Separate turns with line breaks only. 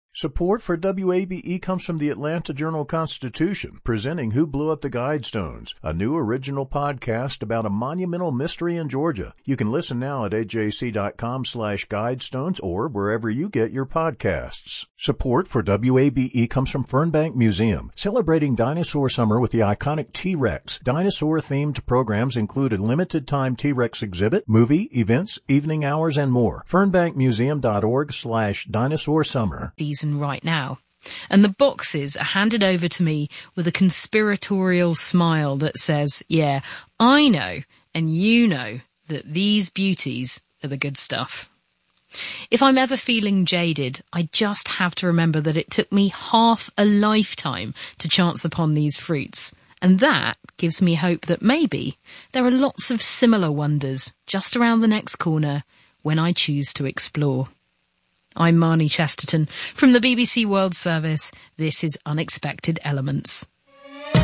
Support for WABE comes from the Atlanta Journal-Constitution, presenting Who Blew Up the Guidestones, a new original podcast about a monumental mystery in Georgia. You can listen now at ajc.com/guidestones or wherever you get your podcasts. Support for WABE comes from Fernbank Museum, celebrating Dinosaur Summer with the iconic T-Rex. Dinosaur-themed programs include a limited-time T-Rex exhibit, movie, events, evening hours, and more. fernbankmuseum.org/dinosaur-summer.
Right now. And the boxes are handed over to me with a conspiratorial smile that says, yeah, I know and you know that these beauties are the good stuff. If I'm ever feeling jaded, I just have to remember that it took me half a lifetime to chance upon these fruits. And that gives me hope that maybe there are lots of similar wonders just around the next corner when I choose to explore. I'm Marnie Chesterton from the BBC World Service. This is Unexpected Elements.